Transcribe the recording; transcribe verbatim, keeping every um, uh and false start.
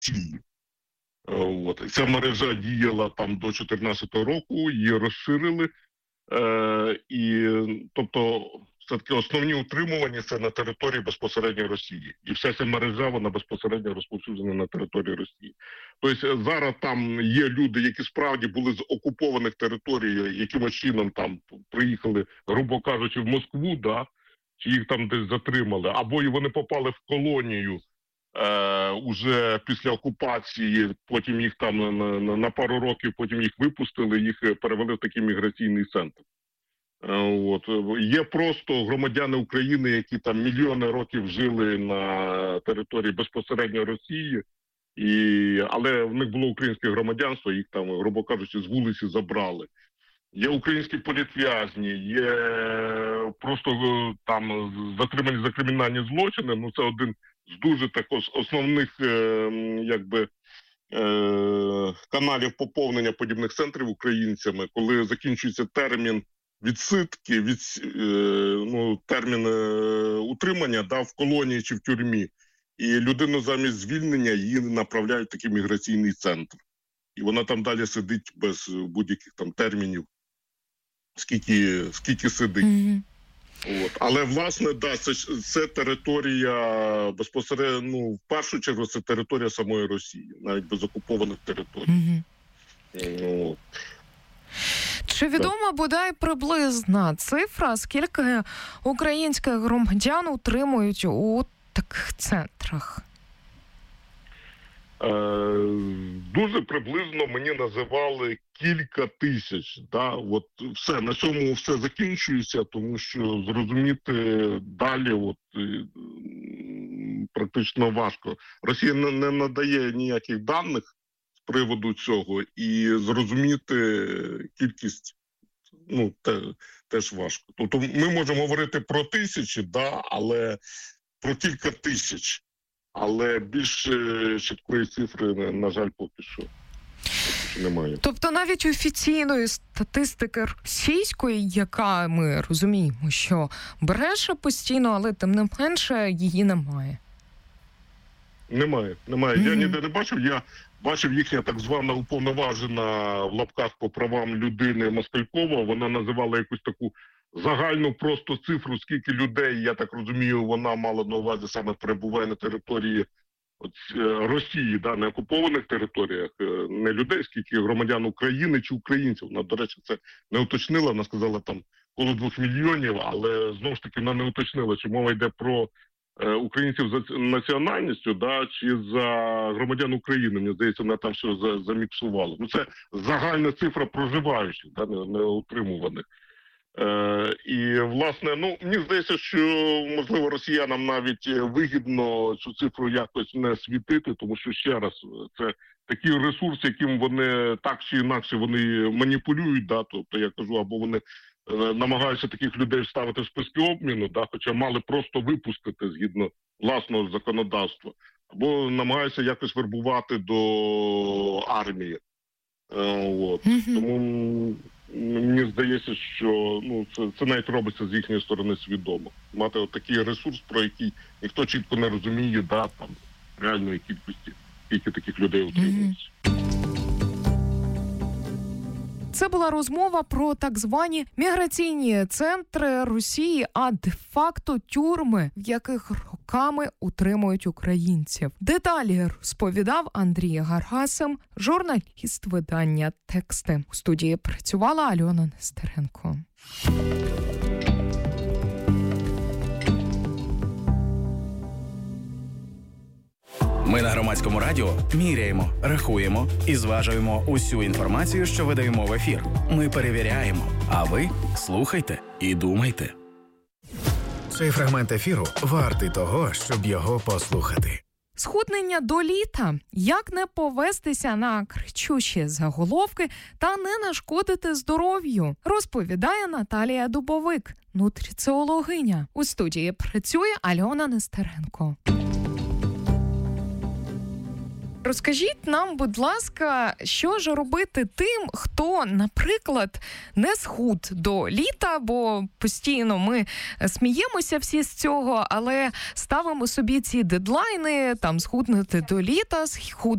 Росії. От. Ця мережа діяла там до чотирнадцятого року, її розширили. Е, і, тобто, все-таки основні утримування – це на території безпосередньо Росії. І вся ця мережа, вона безпосередньо розповсюджена на території Росії. Тобто зараз там є люди, які справді були з окупованих територій, якимось чином там приїхали, грубо кажучи, в Москву, да, чи їх там десь затримали, або і вони попали в колонію е, уже після окупації, потім їх там на, на, на пару років, потім їх випустили, їх перевели в такий міграційний центр. От. Є просто громадяни України, які там мільйони років жили на території безпосередньо Росії, і... але в них було українське громадянство, їх там, грубо кажучи, з вулиці забрали. Є українські політв'язні, є просто там затримані за кримінальні злочини, ну це один з дуже також основних якби каналів поповнення подібних центрів українцями, коли закінчується термін відсидки, від, ну, термін утримання, да, в колонії чи в тюрмі. І людину замість звільнення її направляють в такий міграційний центр. І вона там далі сидить без будь-яких там термінів, скільки, скільки сидить. Mm-hmm. От. Але, власне, да, це, це територія безпосередньо, ну, в першу чергу, це територія самої Росії, навіть без окупованих територій. Mm-hmm. От. Чи відома бодай приблизна цифра, скільки українських громадян утримують у таких центрах? Е, дуже приблизно мені називали кілька тисяч. Да? От все, на цьому все закінчується, тому що зрозуміти далі от, практично важко. Росія не, не надає ніяких даних з приводу цього, і зрозуміти кількість, ну, те, теж важко. Тобто ми можемо говорити про тисячі, да, але про кілька тисяч, але більш чіткої цифри, на жаль, поки що, поки що немає. Тобто навіть офіційної статистики російської, яка ми розуміємо, що бреше постійно, але тим не менше її немає? Немає, немає. Mm-hmm. Я ніде не бачив, я бачив їхня так звана уповноважена в лапках по правам людини Москалькова, вона називала якусь таку загальну просто цифру, скільки людей, я так розумію, вона мала на увазі саме перебуває на території от, Росії, да, на окупованих територіях, не людей, скільки громадян України чи українців. Вона, до речі, це не уточнила, вона сказала там коло двох мільйонів, але знову ж таки вона не уточнила, чи мова йде про українців за національністю, да, чи за громадян України. Мені здається, вона там все заміксувала. Ну, це загальна цифра проживаючих, да, не, не утримуваних. Е, і, власне, ну, мені здається, що, можливо, росіянам навіть вигідно цю цифру якось не світити, тому що, ще раз, це такий ресурс, яким вони так чи інакше вони маніпулюють, да, тобто, я кажу, або вони намагаються таких людей вставити в списки обміну, да, хоча мали просто випустити згідно власного законодавства, або намагаються якось вербувати до армії. Е, от. Mm-hmm. Тому мені здається, що ну, це, це навіть робиться з їхньої сторони свідомо. Мати от такий ресурс, про який ніхто чітко не розуміє, да, там, реальної кількості, скільки таких людей утримується. Mm-hmm. Це була розмова про так звані міграційні центри Росії, а де-факто тюрми, в яких роками утримують українців. Деталі розповідав Андрій Гаргасим, журналіст видання «Тексти». У студії працювала Альона Нестеренко. Ми на Громадському радіо міряємо, рахуємо і зважуємо усю інформацію, що видаємо в ефір. Ми перевіряємо, а ви слухайте і думайте. Цей фрагмент ефіру вартий того, щоб його послухати. Схуднення до літа. Як не повестися на кричущі заголовки та не нашкодити здоров'ю, розповідає Наталія Дубовик, нутриціологиня. У студії працює Альона Нестеренко. Розкажіть нам, будь ласка, що ж робити тим, хто, наприклад, не схуд до літа, бо постійно ми сміємося всі з цього, але ставимо собі ці дедлайни, там, схуднути до літа, схуд